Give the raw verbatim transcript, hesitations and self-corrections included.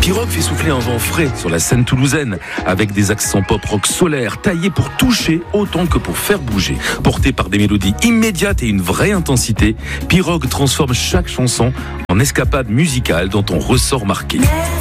Pirogue fait souffler un vent frais sur la scène toulousaine, avec des accents pop rock solaires, taillés pour toucher autant que pour faire bouger. Porté par des mélodies immédiates et une vraie intensité, Pirogue transforme chaque chanson en escapade musicale dont on ressort marqué.